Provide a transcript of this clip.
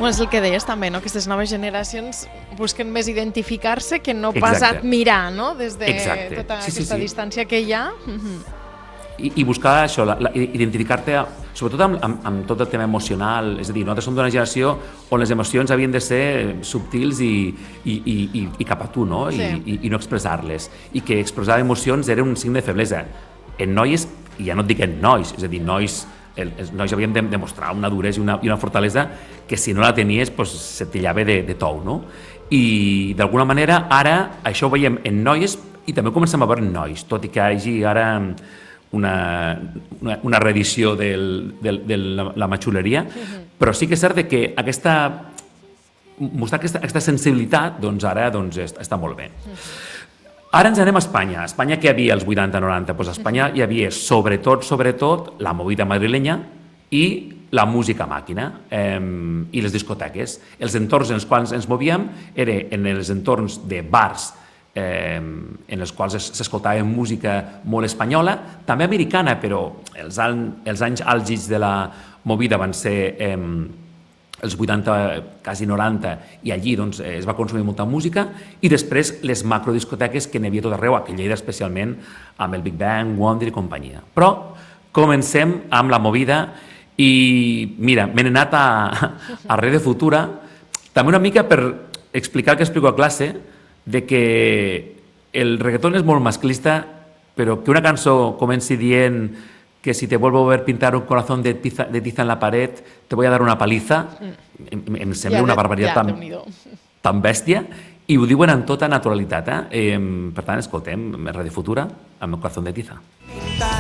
És el que deies també, no? Aquestes noves generacions busquen més identificar-se que no pas admirar, no? Des de tota aquesta distància que hi ha. I buscar això, identificar-te sobretot amb tot el tema emocional. És a dir, nosaltres som d'una generació on les emocions havien de ser subtils i cap a tu, no? I no expressar-les, i que expressar emocions era un signe de feblesa en noies, i ja no et dic en nois, és a dir, els nois havien de demostrar una duresa i una fortalesa que si no la tenies se't tillava de tou, no? I d'alguna manera ara això ho veiem en noies i també comencem a veure en nois, tot i que hi hagi ara una reedició de la matxuleria, però sí que és cert que mostrar aquesta sensibilitat ara està molt bé. Ara ens anem a Espanya. A Espanya què hi havia als 80-90? Doncs a Espanya hi havia sobretot la movida madrilenya i la música màquina i les discoteques. Els entorns en els quals ens movíem eren en els entorns de bars en els quals s'escoltava música molt espanyola, també americana, però els anys àlgids de la movida van ser els 80, quasi 90, i allí es va consumir molta música, i després les macrodiscoteques que n'hi havia tot arreu, a Lleida especialment, amb el Big Bang, Wonder i companyia. Però comencem amb la movida i, mira, m'he anat a Red de Futura, també una mica per explicar el que explico a classe, de que el reggaetón és molt masclista, però que una cançó comenci dient que si te vuelvo a ver pintar un corazón de tiza en la pared, te voy a dar una paliza, em sembla una barbaritat tan bèstia, i ho diuen amb tota naturalitat. Per tant, escoltem Radio Futura amb el corazón de tiza.